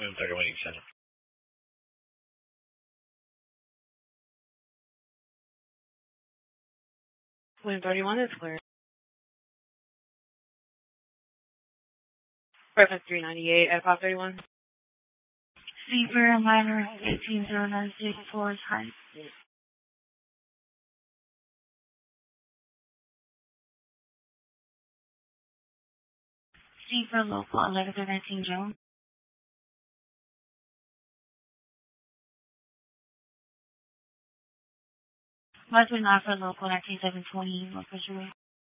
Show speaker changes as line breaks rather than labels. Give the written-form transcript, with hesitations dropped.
William 31 East Center.
William 31 is clear. Reference 398 at 531.
Sleeper, minor, 180964 is high. Sleeper, local, 1119 Jones. Westwood, not for local, 19720 North Fishery.